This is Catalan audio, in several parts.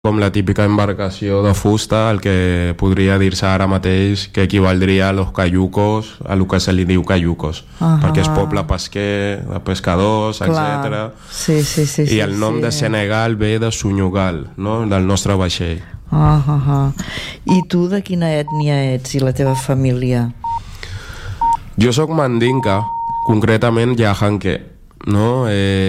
com la típica embarcació de fusta, el que podria dir-se ara mateix que equivaldria a los cayucos, a lo que se li diu cayucos, perquè és poble pesquer, de pescadors, etc. Sí, I el nom de Senegal ve de Sunyugal, no? Del nostre vaixell. I tu de quina ètnia ets i la teva família? Jo sóc mandinka, concretament yahanque, no?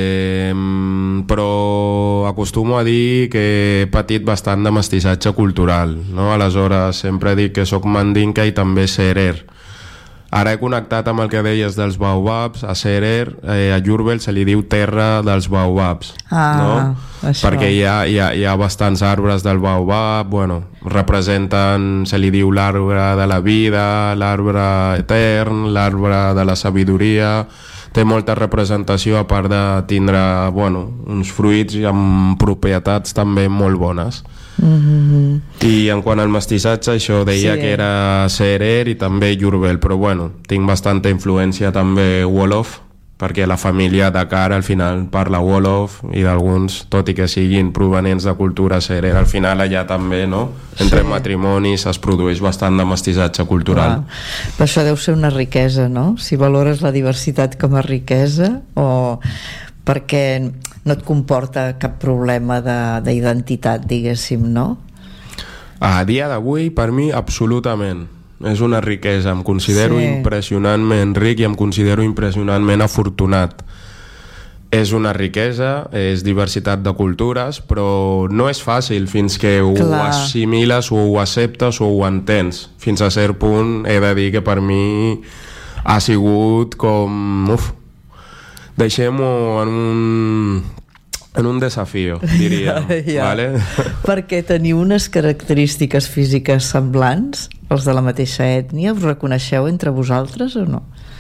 Però acostumo a dir que he patit bastant de mestissatge cultural, no? Aleshores sempre dic que sóc mandinka i també serer. Ara he connectat amb el que deies dels baobabs. A Serer, a Llúrbel se li diu terra dels baobabs, no? Això. Perquè hi ha bastants arbres del baobab, bueno, representen, se li diu l'arbre de la vida, l'arbre etern, l'arbre de la sabidoria. Té molta representació, a part de tindre, bueno, uns fruits amb propietats també molt bones. I en quant al mestissatge, això deia que era Serer i també Llúrbel, però bueno, tinc bastanta influència també Wolof, perquè la família de cara al final parla Wolof, i d'alguns, tot i que siguin provenents de cultura Serer, al final allà també, no? Entre matrimonis es produeix bastant de mestissatge cultural. Però això deu ser una riquesa, no? Si valores la diversitat com a riquesa, o perquè no et comporta cap problema d'identitat, diguéssim, no? A dia d'avui, per mi, absolutament. És una riquesa. Em considero impressionantment ric i em considero impressionantment afortunat. És una riquesa, és diversitat de cultures, però no és fàcil fins que ho assimiles o ho acceptes o ho entens. Fins a cert punt he de dir que per mi ha sigut com... deixem-ho en un desafío, diríem. Vale? Perquè teniu unes característiques físiques semblants, els de la mateixa ètnia, us reconeixeu entre vosaltres o no?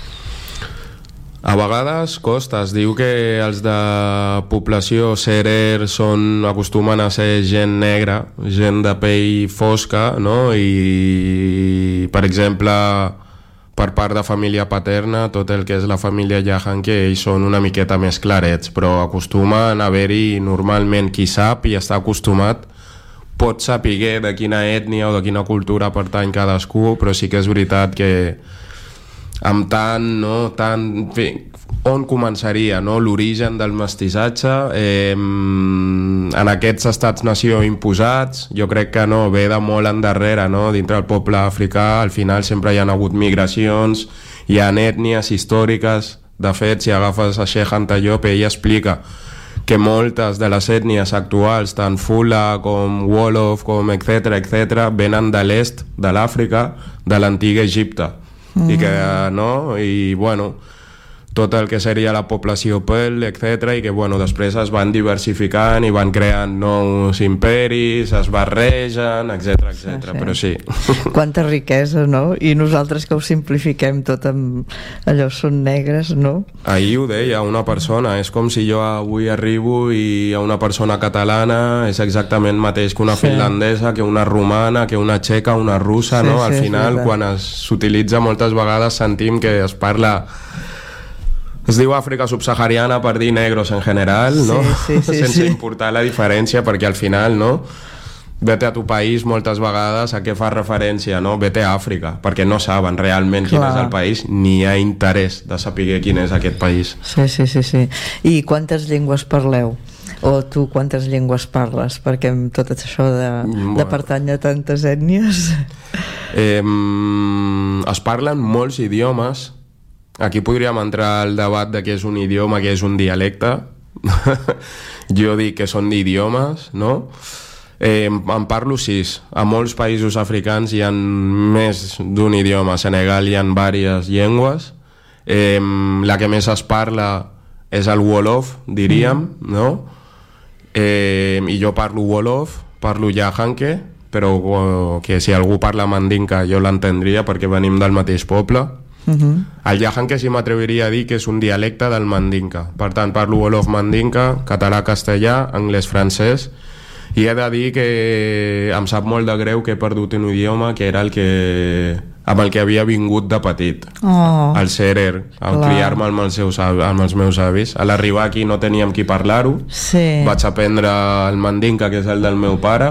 A vegades costa, es diu que els de població Serer acostumen a ser gent negra, gent de pell fosca, no? I per exemple, per part de família paterna, tot el que és la família yahanque, ells són una miqueta més clarets, però acostumen a haver-hi normalment qui sap i està acostumat, pot saber de quina ètnia o de quina cultura pertany cadascú, però sí que és veritat que amb on començaria, no? L'origen del mestissatge en aquests estats-nació imposats, jo crec que no, ve de molt endarrere, no? Dintre del poble africà al final sempre hi ha hagut migracions, hi ha ètnies històriques. De fet, si agafes a Sheikh Anta Diop, ell explica que moltes de les ètnies actuals, tant Fula com Wolof com etc, venen de l'est de l'Àfrica, de l'antic Egipte. I que, no? I bueno, tot el que seria la població Peul, etc, i que bueno, després es van diversificant i van creant nous imperis, es barregen, etc. Però sí. Quanta riquesa, no? I nosaltres que ho simplifiquem tot amb allò, són negres, no? Ahir ho deia una persona, és com si jo avui arribo i a una persona catalana és exactament mateix que una finlandesa, que una romana, que una txeca, una russa, no? Al final, quan s'utilitza moltes vegades sentim que es parla... Es diu Àfrica subsahariana per dir negros en general, no? Sense importar la diferència, perquè al final, no? Vete a tu país moltes vegades a què fa referència, no? Vete a Àfrica, perquè no saben realment quin és el país, ni hi ha interès de saber quin és aquest país. Sí. I quantes llengües parleu? O tu quantes llengües parles? Perquè amb tot això de pertany a tantes ètnies... Es parlen molts idiomes. Aquí podríem entrar al debat de què és un idioma, què és un dialecte. Jo dic que són idiomes, no? En parlo 6. A molts països africans hi ha més d'un idioma. A Senegal hi ha diverses llengües. La que més es parla és el Wolof, diríem, no? I jo parlo Wolof, parlo yahanque, però que si algú parla mandinka jo l'entendria perquè venim del mateix poble. El yahanque sí m'atreviria a dir que és un dialecte del mandinka. Per tant, parlo Wolof mandinka, català, castellà, anglès, francès, i he de dir que em sap molt de greu que he perdut un idioma que era el que amb el que havia vingut de petit, al Serer, a criar-me amb els meus avis. A l'arribar aquí no teníem qui parlar-ho, vaig aprendre el mandinka, que és el del meu pare,